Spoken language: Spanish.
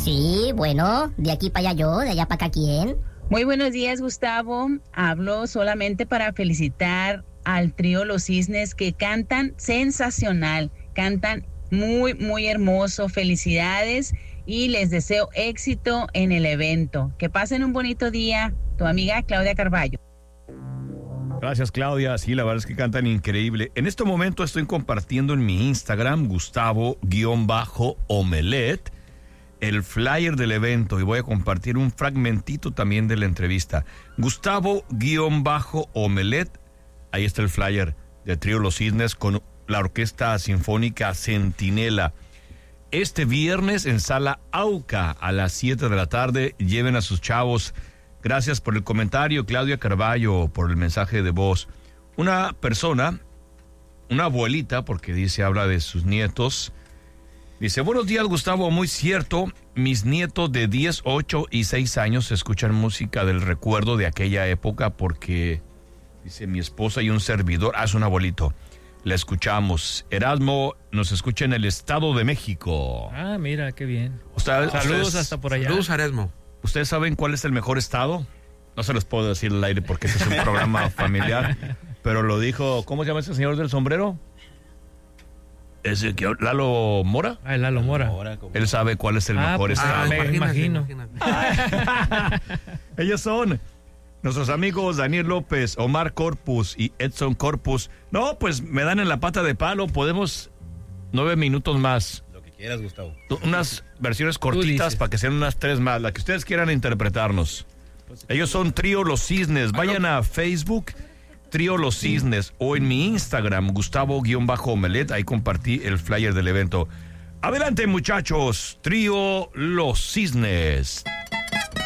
Sí, bueno, de aquí para allá yo, de allá para acá quién. Muy buenos días, Gustavo. Hablo solamente para felicitar al trío Los Cisnes que cantan sensacional, cantan muy, muy hermoso. Felicidades y les deseo éxito en el evento. Que pasen un bonito día. Tu amiga Claudia Carballo. Gracias, Claudia. Sí, la verdad es que cantan increíble. En este momento estoy compartiendo en mi Instagram, Gustavo_Omelet, el flyer del evento, y voy a compartir un fragmentito también de la entrevista. Gustavo_Omelet, ahí está el flyer de Trío Los Cisnes con la Orquesta Sinfónica Centinela. Este viernes en Sala Auca a las 7 de la tarde, lleven a sus chavos. Gracias por el comentario, Claudia Carballo, por el mensaje de voz. Una persona, una abuelita, porque dice, habla de sus nietos. Dice, buenos días, Gustavo, muy cierto, mis nietos de 10, 8 y 6 años escuchan música del recuerdo de aquella época porque, dice, mi esposa y un servidor, es un abuelito, la escuchamos. Erasmo nos escucha en el Estado de México. Ah, mira, qué bien. Saludos hasta por allá. Saludos, Erasmo. ¿Ustedes saben cuál es el mejor estado? No se los puedo decir al aire porque este es un programa familiar, pero lo dijo, ¿cómo se llama ese señor del sombrero? ¿Lalo Mora? Lalo Mora. Él sabe cuál es el mejor estado. Me imagino. Ellos son nuestros amigos Daniel López, Omar Corpus y Edson Corpus. No, pues me dan en la pata de palo. Podemos 9 minutos más. Lo que quieras, Gustavo. Unas versiones cortitas para que sean unas 3 más, la que ustedes quieran interpretarnos. Ellos son Trío Los Cisnes. Vayan a Facebook, Trío Los Cisnes, o en mi Instagram, Gustavo_Omelet, ahí compartí el flyer del evento. Adelante, muchachos, Trío Los Cisnes.